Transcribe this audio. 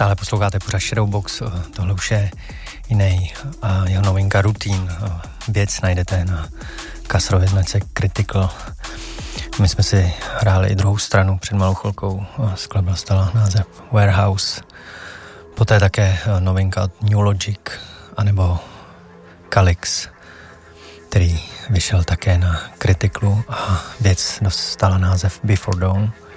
Stále posloucháte pořád Shadowbox, tohle už je jiný a jeho novinka Routine. Věc najdete na Kasrově značce Critical. My jsme si hráli i druhou stranu před malou chvilkou. Skladba dostala název Warehouse. Poté také novinka od New Logic anebo Calyx, který vyšel také na Criticalu a věc dostala název Before Dawn.